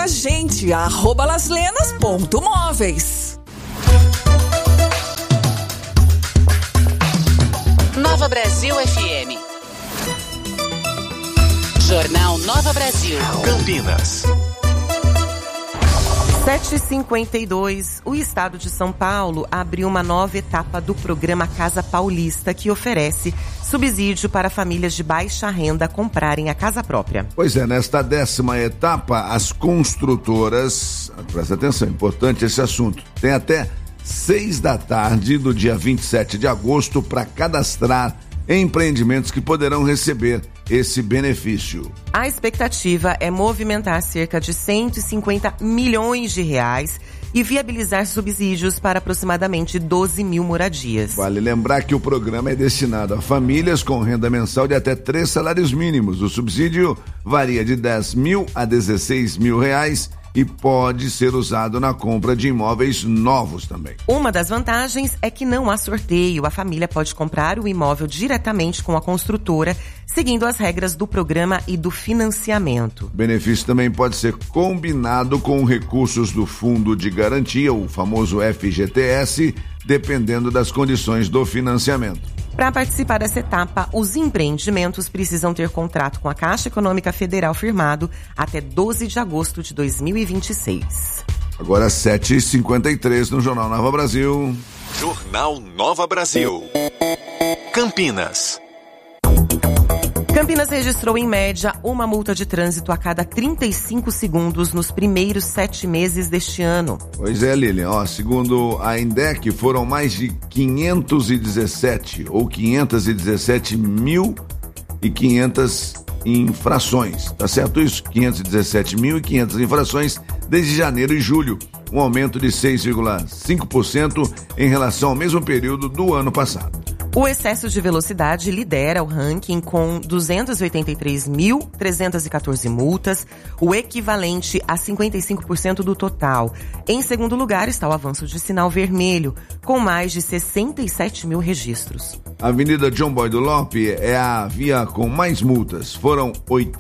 a gente, @laslenas.móveis. Nova Brasil FM. Jornal Nova Brasil. Campinas. 7h52, o estado de São Paulo abriu uma nova etapa do programa Casa Paulista, que oferece subsídio para famílias de baixa renda comprarem a casa própria. Pois é, nesta 10ª etapa, as construtoras, presta atenção, importante esse assunto, tem até 6 da tarde do dia 27 de agosto para cadastrar empreendimentos que poderão receber esse benefício. A expectativa é movimentar cerca de 150 milhões de reais e viabilizar subsídios para aproximadamente 12 mil moradias. Vale lembrar que o programa é destinado a famílias com renda mensal de até 3 salários mínimos. O subsídio varia de 10 mil a 16 mil reais e pode ser usado na compra de imóveis novos também. Uma das vantagens é que não há sorteio. A família pode comprar o imóvel diretamente com a construtora, seguindo as regras do programa e do financiamento. O benefício também pode ser combinado com recursos do Fundo de Garantia, o famoso FGTS, dependendo das condições do financiamento. Para participar dessa etapa, os empreendimentos precisam ter contrato com a Caixa Econômica Federal firmado até 12 de agosto de 2026. Agora 7h53 no Jornal Nova Brasil. Jornal Nova Brasil. Campinas. Campinas registrou, em média, uma multa de trânsito a cada 35 segundos nos primeiros 7 meses deste ano. Pois é, Lilian. Segundo a INDEC, foram mais de 517.500 infrações. Tá certo isso? 517.500 infrações desde janeiro e julho. Um aumento de 6,5% em relação ao mesmo período do ano passado. O excesso de velocidade lidera o ranking com 283.314 multas, o equivalente a 55% do total. Em segundo lugar está o avanço de sinal vermelho, com mais de 67 mil registros. A Avenida João Boy do Lope é a via com mais multas. Foram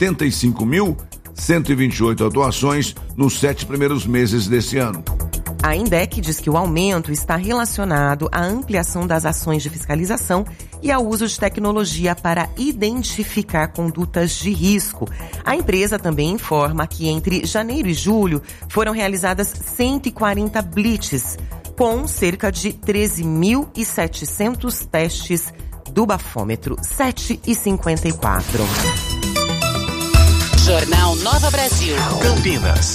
85.128 autuações nos 7 primeiros meses desse ano. A INDEC diz que o aumento está relacionado à ampliação das ações de fiscalização e ao uso de tecnologia para identificar condutas de risco. A empresa também informa que entre janeiro e julho foram realizadas 140 blitz, com cerca de 13.700 testes do bafômetro. 7h54. Jornal Nova Brasil. Campinas.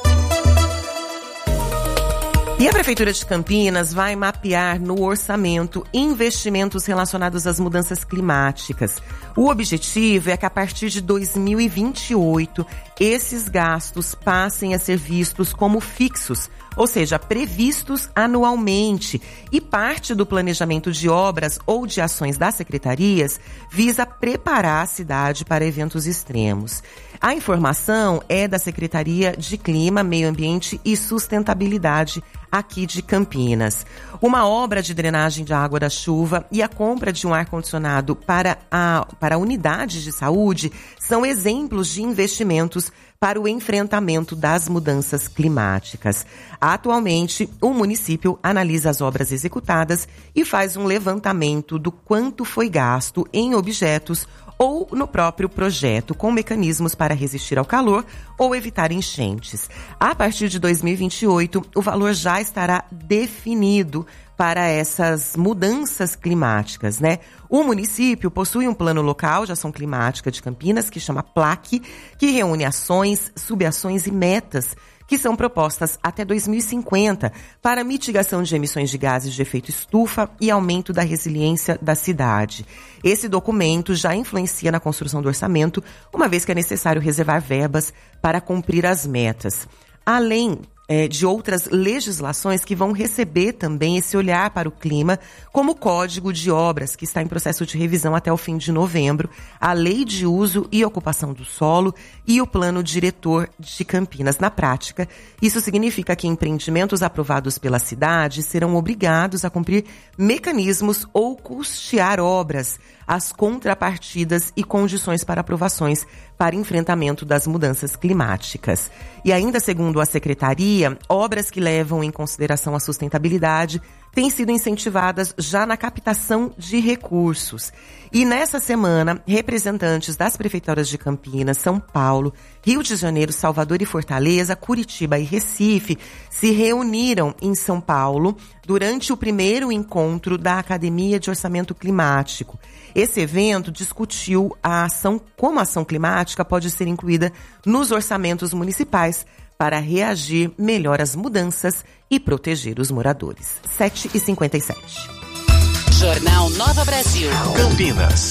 E a Prefeitura de Campinas vai mapear no orçamento investimentos relacionados às mudanças climáticas. O objetivo é que a partir de 2028, esses gastos passem a ser vistos como fixos, ou seja, previstos anualmente. E parte do planejamento de obras ou de ações das secretarias visa preparar a cidade para eventos extremos. A informação é da Secretaria de Clima, Meio Ambiente e Sustentabilidade aqui de Campinas. Uma obra de drenagem de água da chuva e a compra de um ar-condicionado para a unidade de saúde são exemplos de investimentos para o enfrentamento das mudanças climáticas. Atualmente, o município analisa as obras executadas e faz um levantamento do quanto foi gasto em objetos ou no próprio projeto, com mecanismos para resistir ao calor ou evitar enchentes. A partir de 2028, o valor já estará definido para essas mudanças climáticas, né? O município possui um plano local de ação climática de Campinas, que chama PLAC, que reúne ações, subações e metas que são propostas até 2050 para mitigação de emissões de gases de efeito estufa e aumento da resiliência da cidade. Esse documento já influencia na construção do orçamento, uma vez que é necessário reservar verbas para cumprir as metas. Além de outras legislações que vão receber também esse olhar para o clima, como o Código de Obras, que está em processo de revisão até o fim de novembro, a Lei de Uso e Ocupação do Solo e o Plano Diretor de Campinas. Na prática, isso significa que empreendimentos aprovados pela cidade serão obrigados a cumprir mecanismos ou custear obras, as contrapartidas e condições para aprovações para enfrentamento das mudanças climáticas. E ainda segundo a Secretaria, obras que levam em consideração a sustentabilidade têm sido incentivadas já na captação de recursos. E nessa semana, representantes das prefeituras de Campinas, São Paulo, Rio de Janeiro, Salvador e Fortaleza, Curitiba e Recife se reuniram em São Paulo durante o primeiro encontro da Academia de Orçamento Climático. Esse evento discutiu como a ação climática pode ser incluída nos orçamentos municipais para reagir melhor às mudanças e proteger os moradores. 7h57. Jornal Nova Brasil. Campinas.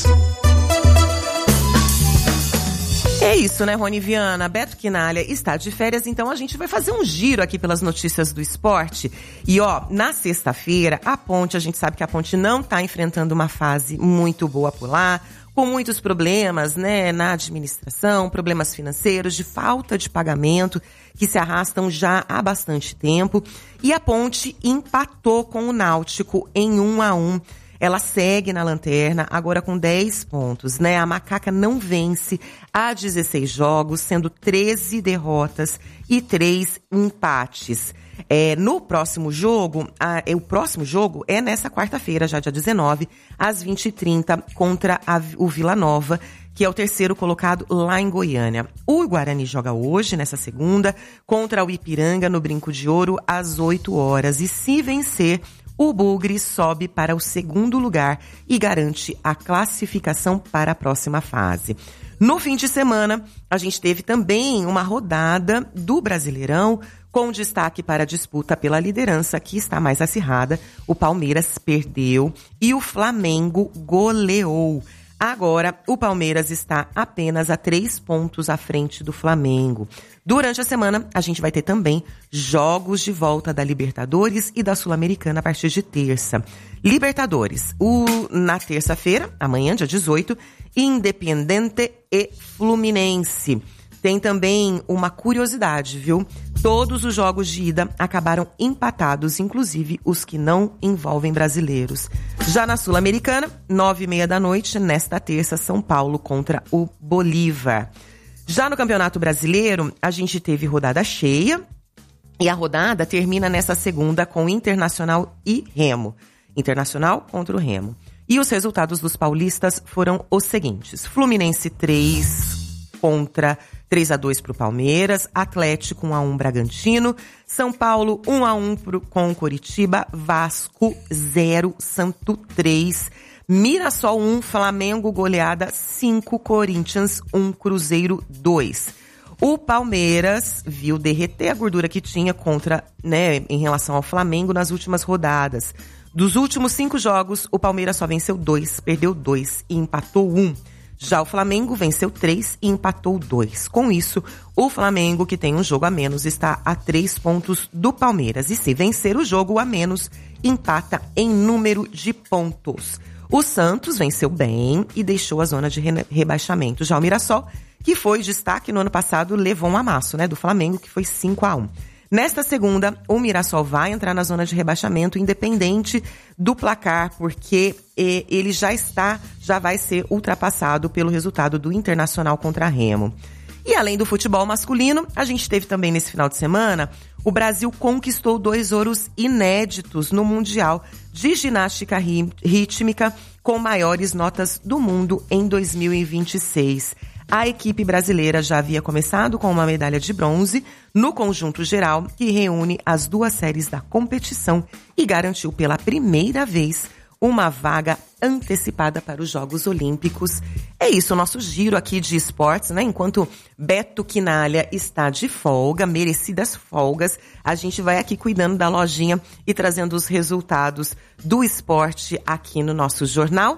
É isso, né, Rony Viana? Beto Quinalha está de férias, então a gente vai fazer um giro aqui pelas notícias do esporte. E, na sexta-feira, a gente sabe que a Ponte não está enfrentando uma fase muito boa por lá, com muitos problemas, né, na administração, problemas financeiros, de falta de pagamento, que se arrastam já há bastante tempo. E a Ponte empatou com o Náutico em 1-1. Ela segue na lanterna, agora com 10 pontos, né? A Macaca não vence há 16 jogos, sendo 13 derrotas e 3 empates. No próximo jogo, o próximo jogo é nessa quarta-feira, já dia 19, às 20h30, contra o Vila Nova, que é o terceiro colocado lá em Goiânia. O Guarani joga hoje, nessa segunda, contra o Ipiranga, no Brinco de Ouro, às 8 horas. E se vencer, o Bugre sobe para o segundo lugar e garante a classificação para a próxima fase. No fim de semana, a gente teve também uma rodada do Brasileirão, com destaque para a disputa pela liderança, que está mais acirrada. O Palmeiras perdeu e o Flamengo goleou. Agora, o Palmeiras está apenas a 3 pontos à frente do Flamengo. Durante a semana, a gente vai ter também jogos de volta da Libertadores e da Sul-Americana a partir de terça. Libertadores, na terça-feira, amanhã, dia 18, Independiente e Fluminense. Tem também uma curiosidade, viu? Todos os jogos de ida acabaram empatados, inclusive os que não envolvem brasileiros. Já na Sul-Americana, 9h30 da noite, nesta terça, São Paulo contra o Bolívar. Já no Campeonato Brasileiro, a gente teve rodada cheia e a rodada termina nessa segunda com Internacional e Remo. Internacional contra o Remo. E os resultados dos paulistas foram os seguintes: Fluminense 3-2 para o Palmeiras, Atlético 1-1 Bragantino, São Paulo 1-1 com Coritiba, Vasco 0, Santo 3, Mirassol 1, Flamengo goleada 5, Corinthians 1, Cruzeiro 2. O Palmeiras viu derreter a gordura que tinha em relação ao Flamengo nas últimas rodadas. Dos últimos 5 jogos, o Palmeiras só venceu 2, perdeu 2 e empatou 1. Já o Flamengo venceu 3 e empatou 2. Com isso, o Flamengo, que tem um jogo a menos, está a 3 pontos do Palmeiras. E se vencer o jogo a menos, empata em número de pontos. O Santos venceu bem e deixou a zona de rebaixamento. Já o Mirassol, que foi destaque no ano passado, levou um amasso, do Flamengo, que foi 5-1. Nesta segunda, o Mirassol vai entrar na zona de rebaixamento, independente do placar, porque ele já vai ser ultrapassado pelo resultado do Internacional contra Remo. E além do futebol masculino, a gente teve também nesse final de semana, o Brasil conquistou 2 ouros inéditos no Mundial de Ginástica Rítmica, com maiores notas do mundo em 2026. A equipe brasileira já havia começado com uma medalha de bronze no conjunto geral, que reúne as 2 séries da competição e garantiu pela primeira vez uma vaga antecipada para os Jogos Olímpicos. É isso, o nosso giro aqui de esportes, Enquanto Beto Quinalha está de folga, merecidas folgas, a gente vai aqui cuidando da lojinha e trazendo os resultados do esporte aqui no nosso jornal.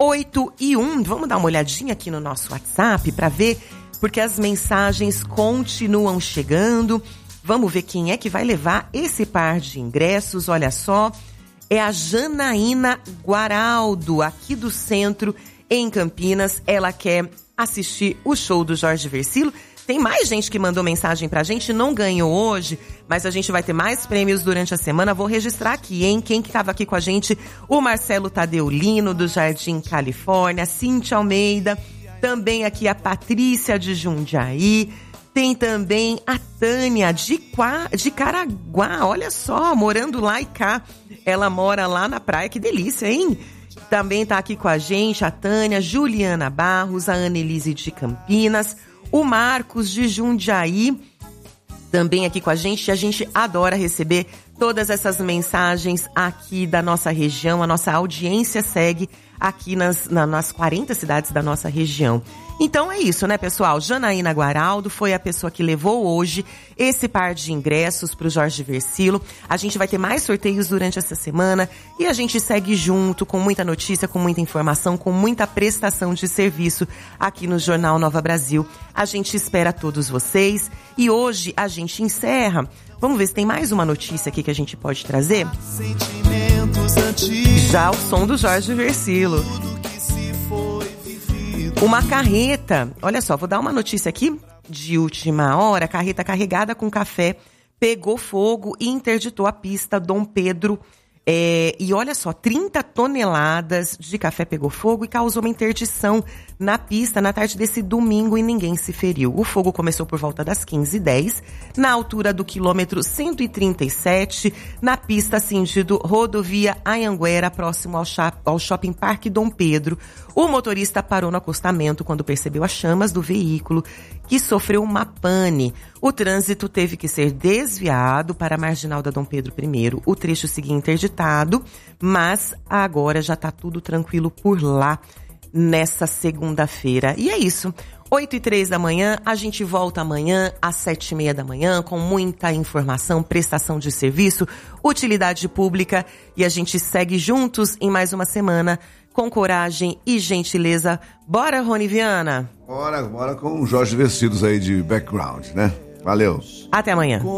8h01, vamos dar uma olhadinha aqui no nosso WhatsApp para ver, porque as mensagens continuam chegando. Vamos ver quem é que vai levar esse par de ingressos. Olha só, é a Janaína Guaraldo, aqui do centro, em Campinas. Ela quer assistir o show do Jorge Versilo. tem mais gente que mandou mensagem pra gente, não ganhou hoje, mas a gente vai ter mais prêmios durante a semana. Vou registrar aqui, hein? Quem que tava aqui com a gente? O Marcelo Tadeulino, do Jardim Califórnia, Cíntia Almeida, também aqui a Patrícia de Jundiaí, tem também a Tânia de Caraguá, olha só, morando lá e cá. Ela mora lá na praia, que delícia, hein? Também tá aqui com a gente a Tânia, Juliana Barros, a Annelise de Campinas, o Marcos de Jundiaí, também aqui com a gente adora receber todas essas mensagens aqui da nossa região. A nossa audiência segue aqui nas 40 cidades da nossa região. Então é isso, né, pessoal? Janaína Guaraldo foi a pessoa que levou hoje esse par de ingressos pro Jorge Versilo. A gente vai ter mais sorteios durante essa semana e a gente segue junto com muita notícia, com muita informação, com muita prestação de serviço aqui no Jornal Nova Brasil. A gente espera todos vocês e hoje a gente encerra. Vamos ver se tem mais uma notícia aqui que a gente pode trazer. Já o som do Jorge Versilo. Uma carreta, olha só, vou dar uma notícia aqui de última hora. A carreta carregada com café pegou fogo e interditou a pista Dom Pedro. E olha só, 30 toneladas de café pegou fogo e causou uma interdição na pista na tarde desse domingo e ninguém se feriu. O fogo começou por volta das 15h10, na altura do quilômetro 137, na pista sentido rodovia Anhanguera, próximo ao Shopping Parque Dom Pedro. O motorista parou no acostamento quando percebeu as chamas do veículo, que sofreu uma pane. O trânsito teve que ser desviado para a marginal da Dom Pedro I. O trecho seguia interditado, mas agora já está tudo tranquilo por lá nessa segunda-feira. E é isso. 8h03 da manhã, a gente volta amanhã às 7h30 da manhã com muita informação, prestação de serviço, utilidade pública e a gente segue juntos em mais uma semana com coragem e gentileza. Bora, Rony Viana? Bora com o Jorge Versilos aí de background, né? Valeu. Até amanhã.